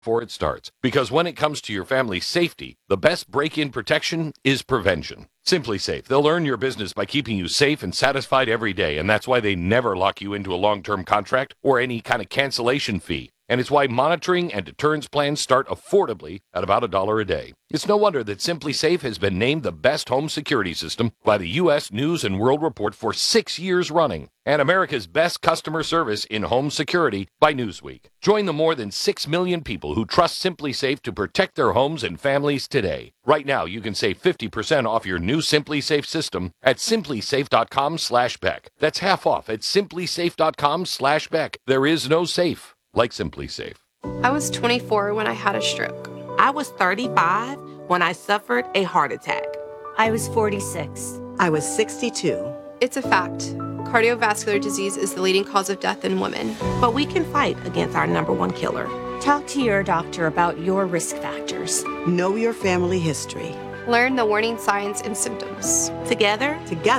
before it starts. Because when it comes to your family's safety, the best break-in protection is prevention. Simply Safe. They'll earn your business by keeping you safe and satisfied every day, and that's why they never lock you into a long-term contract or any kind of cancellation fee. And it's why monitoring and deterrence plans start affordably at about $1 a day. It's no wonder that Simply Safe has been named the best home security system by the U.S. News and World Report for 6 years running, and America's best customer service in home security by Newsweek. Join the more than 6 million people who trust Simply Safe to protect their homes and families today. Right now, you can save 50% off your new Simply Safe system at simplysafe.com/Beck. That's half off at simplysafe.com/Beck. There is no safe like Simply Safe. I was 24 when I had a stroke. I was 35 when I suffered a heart attack. I was 46. I was 62. It's a fact. Cardiovascular disease is the leading cause of death in women. But we can fight against our number one killer. Talk to your doctor about your risk factors. Know your family history. Learn the warning signs and symptoms. Together,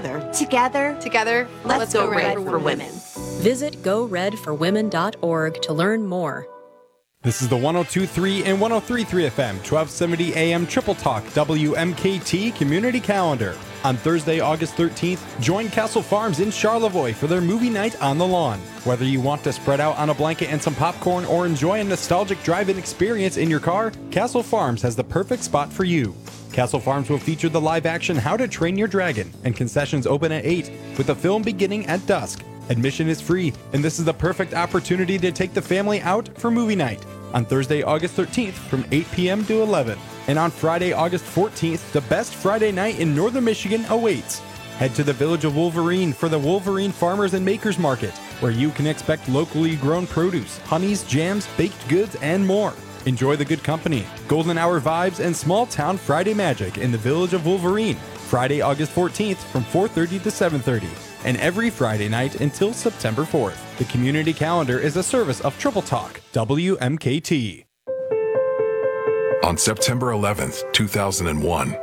let's go red for women. Visit goredforwomen.org to learn more. This is the 102.3 and 103.3 FM, 1270 AM Triple Talk WMKT Community Calendar. On Thursday, August 13th, join Castle Farms in Charlevoix for their movie night on the lawn. Whether you want to spread out on a blanket and some popcorn or enjoy a nostalgic drive-in experience in your car, Castle Farms has the perfect spot for you. Castle Farms will feature the live-action How to Train Your Dragon, and concessions open at 8, with the film beginning at dusk. Admission is free, and this is the perfect opportunity to take the family out for movie night on Thursday, August 13th from 8 p.m. to 11. And on Friday, August 14th, the best Friday night in Northern Michigan awaits. Head to the Village of Wolverine for the Wolverine Farmers and Makers Market, where you can expect locally grown produce, honeys, jams, baked goods, and more. Enjoy the good company, golden hour vibes, and small town Friday magic in the Village of Wolverine. Friday, August 14th from 4:30 to 7:30. And every Friday night until September 4th. The community calendar is a service of Triple Talk, WMKT. On September 11th, 2001,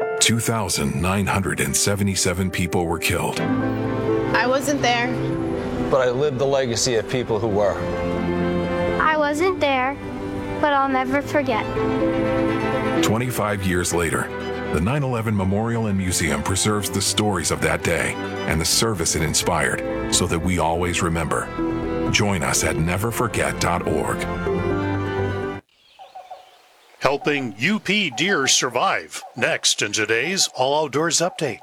2,977 people were killed. I wasn't there. But I lived the legacy of people who were. I wasn't there, but I'll never forget. 25 years later, the 9/11 Memorial and Museum preserves the stories of that day and the service it inspired so that we always remember. Join us at neverforget.org. Helping UP deer survive. Next in today's All Outdoors Update.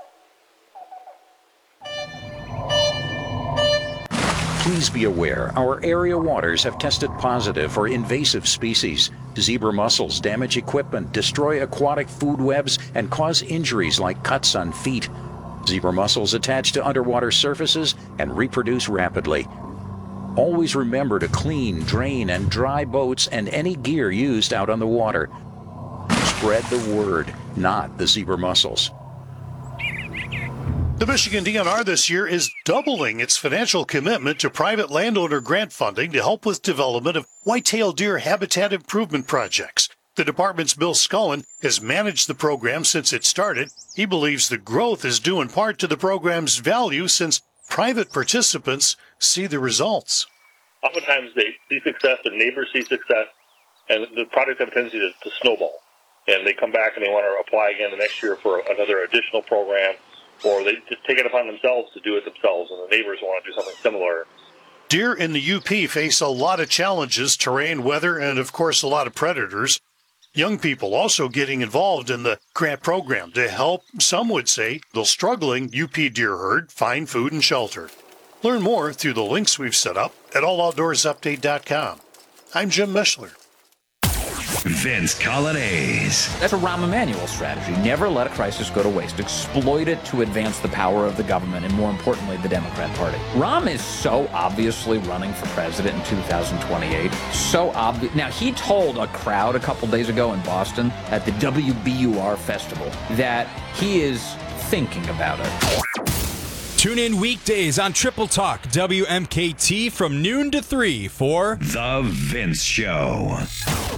Please be aware, our area waters have tested positive for invasive species. Zebra mussels damage equipment, destroy aquatic food webs, and cause injuries like cuts on feet. Zebra mussels attach to underwater surfaces and reproduce rapidly. Always remember to clean, drain, and dry boats and any gear used out on the water. Spread the word, not the zebra mussels. The Michigan DNR this year is doubling its financial commitment to private landowner grant funding to help with development of whitetail deer habitat improvement projects. The department's Bill Scullen has managed the program since it started. He believes the growth is due in part to the program's value since private participants see the results. Oftentimes they see success, their neighbors see success, and the projects have a tendency to snowball. And they come back and they want to apply again the next year for another additional program, or they just take it upon themselves to do it themselves, and the neighbors want to do something similar. Deer in the UP face a lot of challenges, terrain, weather, and of course a lot of predators. Young people also getting involved in the grant program to help, some would say, the struggling UP deer herd find food and shelter. Learn more through the links we've set up at alloutdoorsupdate.com. I'm Jim Mishler. Vince Colonnese. That's a Rahm Emanuel strategy. Never let a crisis go to waste. Exploit it to advance the power of the government and, more importantly, the Democrat Party. Rahm is so obviously running for president in 2028. So obvious. Now, he told a crowd a couple days ago in Boston at the WBUR festival that he is thinking about it. Tune in weekdays on Triple Talk WMKT from noon to 3 for The Vince Show.